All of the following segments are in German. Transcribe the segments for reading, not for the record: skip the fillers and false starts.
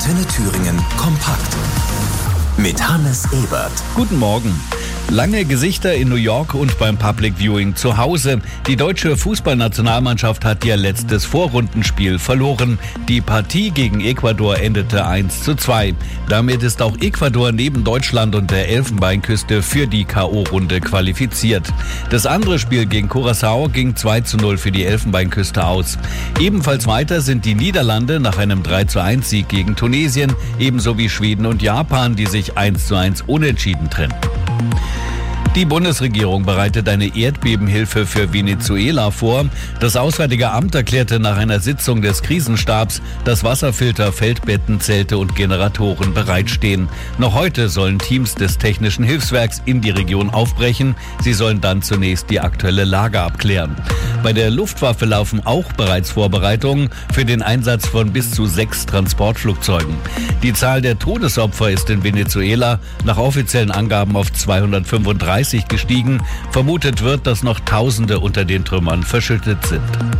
Antenne Thüringen kompakt. Mit Hannes Ebert. Guten Morgen. Lange Gesichter in New York und beim Public Viewing zu Hause. Die deutsche Fußballnationalmannschaft hat ihr letztes Vorrundenspiel verloren. Die Partie gegen Ecuador endete 1:2. Damit ist auch Ecuador neben Deutschland und der Elfenbeinküste für die K.O.-Runde qualifiziert. Das andere Spiel gegen Curaçao ging 2:0 für die Elfenbeinküste aus. Ebenfalls weiter sind die Niederlande nach einem 3:1-Sieg gegen Tunesien, ebenso wie Schweden und Japan, die sich 1:1 unentschieden trennen. Die Bundesregierung bereitet eine Erdbebenhilfe für Venezuela vor. Das Auswärtige Amt erklärte nach einer Sitzung des Krisenstabs, dass Wasserfilter, Feldbetten, Zelte und Generatoren bereitstehen. Noch heute sollen Teams des Technischen Hilfswerks in die Region aufbrechen. Sie sollen dann zunächst die aktuelle Lage abklären. Bei der Luftwaffe laufen auch bereits Vorbereitungen für den Einsatz von bis zu 6 Transportflugzeugen. Die Zahl der Todesopfer ist in Venezuela nach offiziellen Angaben auf 235 gestiegen. Vermutet wird, dass noch Tausende unter den Trümmern verschüttet sind.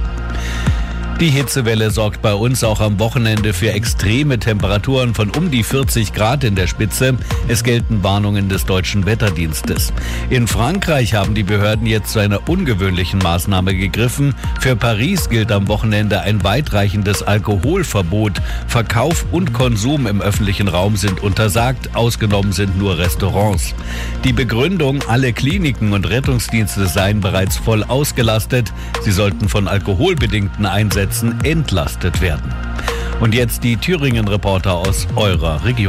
Die Hitzewelle sorgt bei uns auch am Wochenende für extreme Temperaturen von um die 40 Grad in der Spitze. Es gelten Warnungen des Deutschen Wetterdienstes. In Frankreich haben die Behörden jetzt zu einer ungewöhnlichen Maßnahme gegriffen. Für Paris gilt am Wochenende ein weitreichendes Alkoholverbot. Verkauf und Konsum im öffentlichen Raum sind untersagt. Ausgenommen sind nur Restaurants. Die Begründung, alle Kliniken und Rettungsdienste seien bereits voll ausgelastet. Sie sollten von alkoholbedingten Einsätzen entlastet werden. Und jetzt die Thüringen-Reporter aus eurer Region.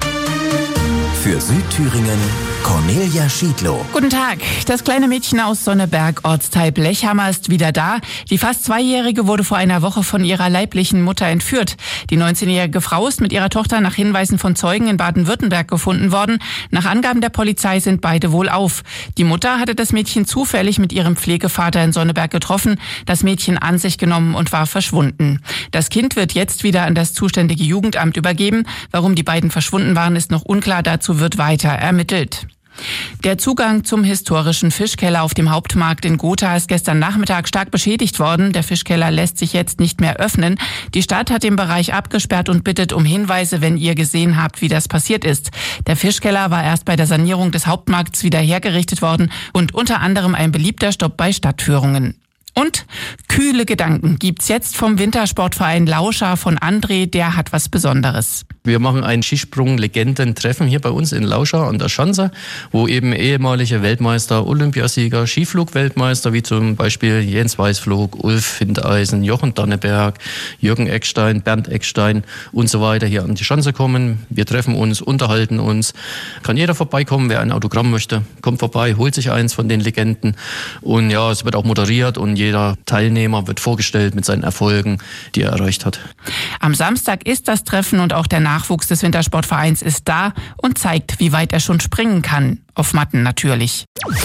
Für Südthüringen Cornelia Schiedlow. Guten Tag. Das kleine Mädchen aus Sonneberg, Ortsteil Blechhammer, ist wieder da. Die fast 2-Jährige wurde vor einer Woche von ihrer leiblichen Mutter entführt. Die 19-jährige Frau ist mit ihrer Tochter nach Hinweisen von Zeugen in Baden-Württemberg gefunden worden. Nach Angaben der Polizei sind beide wohlauf. Die Mutter hatte das Mädchen zufällig mit ihrem Pflegevater in Sonneberg getroffen, das Mädchen an sich genommen und war verschwunden. Das Kind wird jetzt wieder an das zuständige Jugendamt übergeben. Warum die beiden verschwunden waren, ist noch unklar. Dazu wird weiter ermittelt. Der Zugang zum historischen Fischkeller auf dem Hauptmarkt in Gotha ist gestern Nachmittag stark beschädigt worden. Der Fischkeller lässt sich jetzt nicht mehr öffnen. Die Stadt hat den Bereich abgesperrt und bittet um Hinweise, wenn ihr gesehen habt, wie das passiert ist. Der Fischkeller war erst bei der Sanierung des Hauptmarkts wieder hergerichtet worden und unter anderem ein beliebter Stopp bei Stadtführungen. Und kühle Gedanken gibt's jetzt vom Wintersportverein Lauscha von André, der hat was Besonderes. Wir machen ein Skisprung-Legenden-Treffen hier bei uns in Lauscha an der Schanze, wo eben ehemalige Weltmeister, Olympiasieger, Skiflug-Weltmeister, wie zum Beispiel Jens Weißflog, Ulf Findeisen, Jochen Danneberg, Jürgen Eckstein, Bernd Eckstein und so weiter hier an die Schanze kommen. Wir treffen uns, unterhalten uns. Kann jeder vorbeikommen, wer ein Autogramm möchte. Kommt vorbei, holt sich eins von den Legenden. Und ja, es wird auch moderiert und jeder Teilnehmer wird vorgestellt mit seinen Erfolgen, die er erreicht hat. Am Samstag ist das Treffen und auch der Nachwuchs des Wintersportvereins ist da und zeigt, wie weit er schon springen kann. Auf Matten natürlich.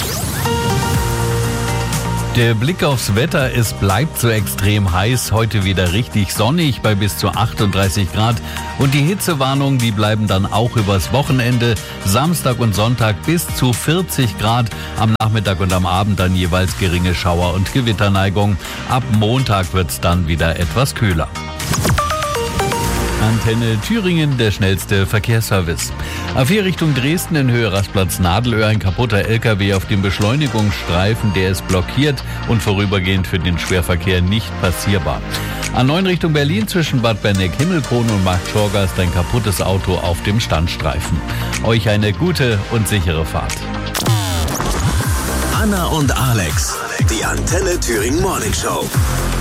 Der Blick aufs Wetter, es bleibt so extrem heiß, heute wieder richtig sonnig bei bis zu 38 Grad und die Hitzewarnungen, die bleiben dann auch übers Wochenende, Samstag und Sonntag bis zu 40 Grad, am Nachmittag und am Abend dann jeweils geringe Schauer- und Gewitterneigung. Ab Montag wird's dann wieder etwas kühler. Antenne Thüringen, der schnellste Verkehrsservice. A4 Richtung Dresden in Höhe Rastplatz Nadelöhr, ein kaputter LKW auf dem Beschleunigungsstreifen, der ist blockiert und vorübergehend für den Schwerverkehr nicht passierbar. A9 Richtung Berlin zwischen Bad Berneck-Himmelkron und Marktschorgast ein kaputtes Auto auf dem Standstreifen. Euch eine gute und sichere Fahrt. Anna und Alex, die Antenne Thüringen Morning Show.